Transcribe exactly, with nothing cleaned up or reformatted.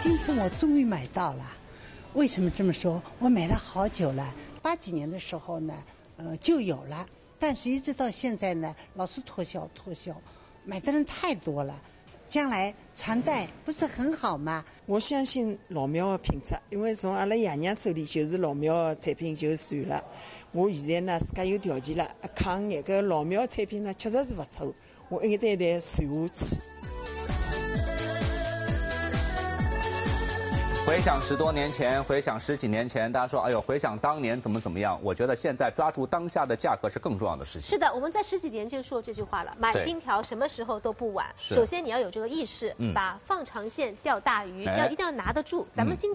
今天我终于买到了。为什么这么说？我买了好久了，八几年的时候呢，呃就有了，但是一直到现在呢，老是脱销脱销，买的人太多了。将来传代不是很好吗？ 我相信老苗的品质，因为从阿拉爷娘手里就是老苗的产品就传了。我现在呢自家有条件了，抗眼搿老苗产品呢确实是不错，我一代代传下去。 回想十多年前，回想十几年前，大家说，哎呦，回想当年怎么怎么样？我觉得现在抓住当下的价格是更重要的事情。 是的，我们在十几年就说这句话了，买金条什么时候都不晚。首先你要有这个意识，嗯、把放长线钓大鱼，要一定要拿得住。咱们今